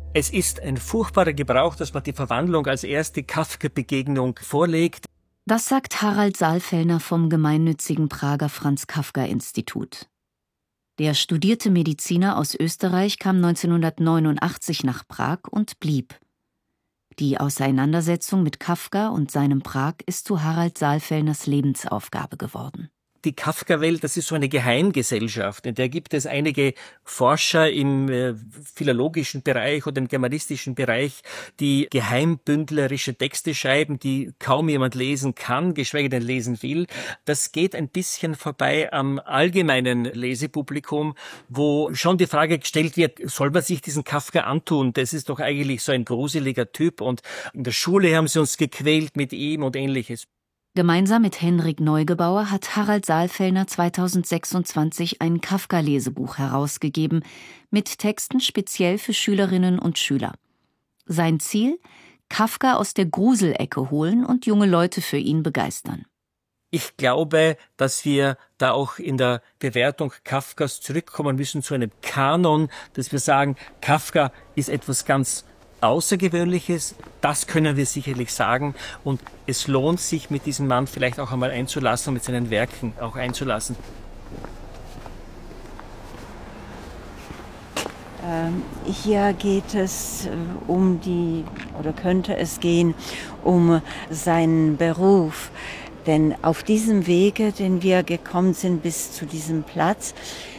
Es ist ein furchtbarer Gebrauch, dass man die Verwandlung als erste Kafka-Begegnung vorlegt. Das sagt Harald Saalfellner vom gemeinnützigen Prager Franz-Kafka-Institut. Der studierte Mediziner aus Österreich kam 1989 nach Prag und blieb. Die Auseinandersetzung mit Kafka und seinem Prag ist zu Harald Saalfellners Lebensaufgabe geworden. Die Kafka-Welt, das ist so eine Geheimgesellschaft, in der gibt es einige Forscher im philologischen Bereich oder im germanistischen Bereich, die geheimbündlerische Texte schreiben, die kaum jemand lesen kann, geschweige denn lesen will. Das geht ein bisschen vorbei am allgemeinen Lesepublikum, wo schon die Frage gestellt wird, soll man sich diesen Kafka antun? Das ist doch eigentlich so ein gruseliger Typ und in der Schule haben sie uns gequält mit ihm und Ähnliches. Gemeinsam mit Henrik Neugebauer hat Harald Saalfellner 2026 ein Kafka-Lesebuch herausgegeben, mit Texten speziell für Schülerinnen und Schüler. Sein Ziel? Kafka aus der Gruselecke holen und junge Leute für ihn begeistern. Ich glaube, dass wir da auch in der Bewertung Kafkas zurückkommen müssen zu einem Kanon, dass wir sagen, Kafka ist etwas ganz Außergewöhnliches, das können wir sicherlich sagen, und es lohnt sich, mit diesem Mann vielleicht auch einmal einzulassen und mit seinen Werken auch einzulassen. Hier geht es könnte es gehen um seinen Beruf. Denn auf diesem Wege, den wir gekommen sind bis zu diesem Platz,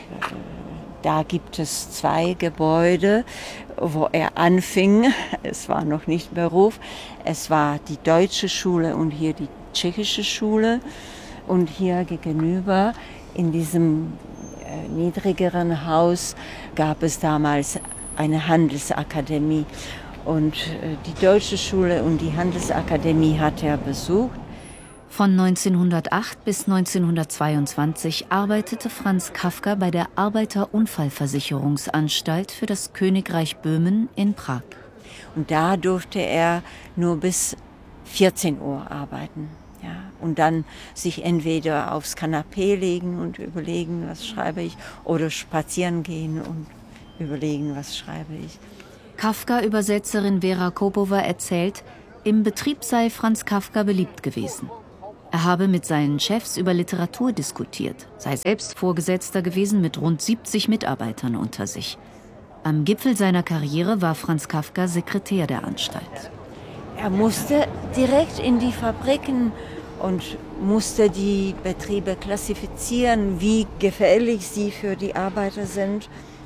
da gibt es 2 Gebäude, wo er anfing. Es war noch nicht Beruf. Es war die deutsche Schule und hier die tschechische Schule. Und hier gegenüber in diesem niedrigeren Haus gab es damals eine Handelsakademie. Und die deutsche Schule und die Handelsakademie hat er besucht. Von 1908 bis 1922 arbeitete Franz Kafka bei der Arbeiterunfallversicherungsanstalt für das Königreich Böhmen in Prag. Und da durfte er nur bis 14 Uhr arbeiten. Ja, und dann sich entweder aufs Kanapee legen und überlegen, was schreibe ich, oder spazieren gehen und überlegen, was schreibe ich. Kafka-Übersetzerin Vera Kopova erzählt, im Betrieb sei Franz Kafka beliebt gewesen. Er habe mit seinen Chefs über Literatur diskutiert, sei selbst Vorgesetzter gewesen mit rund 70 Mitarbeitern unter sich. Am Gipfel seiner Karriere war Franz Kafka Sekretär der Anstalt. Er musste direkt in die Fabriken und musste die Betriebe klassifizieren, wie gefährlich sie für die Arbeiter sind.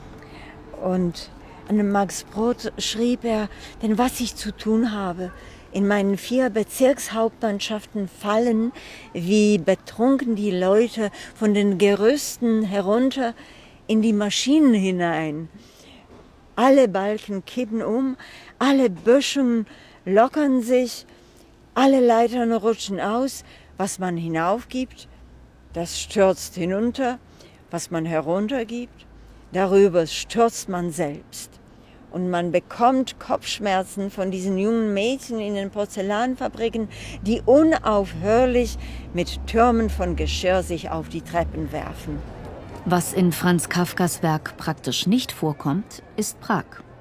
Und an dem Max Brod schrieb er, denn was ich zu tun habe, in meinen 4 Bezirkshauptmannschaften fallen, wie betrunken die Leute von den Gerüsten herunter in die Maschinen hinein. Alle Balken kippen um, alle Böschungen lockern sich, alle Leitern rutschen aus. Was man hinaufgibt, das stürzt hinunter. Was man heruntergibt, darüber stürzt man selbst. Und man bekommt Kopfschmerzen von diesen jungen Mädchen in den Porzellanfabriken, die unaufhörlich mit Türmen von Geschirr sich auf die Treppen werfen. Was in Franz Kafkas Werk praktisch nicht vorkommt, ist Prag.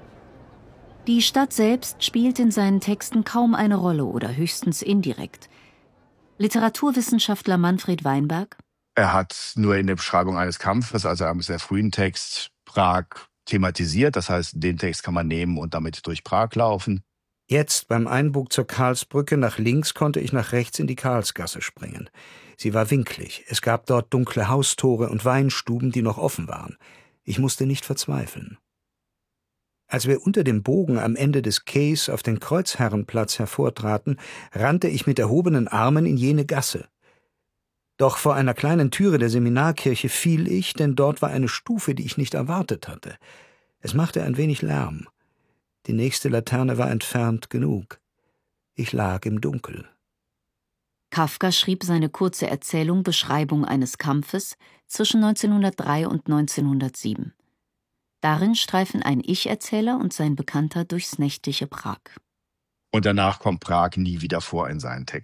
Die Stadt selbst spielt in seinen Texten kaum eine Rolle oder höchstens indirekt. Literaturwissenschaftler Manfred Weinberg: Er hat nur in der Beschreibung eines Kampfes, also einem sehr frühen Text, Prag thematisiert. Das heißt, den Text kann man nehmen und damit durch Prag laufen. Jetzt beim Einbug zur Karlsbrücke nach links konnte ich nach rechts in die Karlsgasse springen. Sie war winklig. Es gab dort dunkle Haustore und Weinstuben, die noch offen waren. Ich musste nicht verzweifeln. Als wir unter dem Bogen am Ende des Quais auf den Kreuzherrenplatz hervortraten, rannte ich mit erhobenen Armen in jene Gasse. Doch vor einer kleinen Türe der Seminarkirche fiel ich, denn dort war eine Stufe, die ich nicht erwartet hatte. Es machte ein wenig Lärm. Die nächste Laterne war entfernt genug. Ich lag im Dunkel. Kafka schrieb seine kurze Erzählung Beschreibung eines Kampfes zwischen 1903 und 1907. Darin streifen ein Ich-Erzähler und sein Bekannter durchs nächtliche Prag. Und danach kommt Prag nie wieder vor in seinen Texten.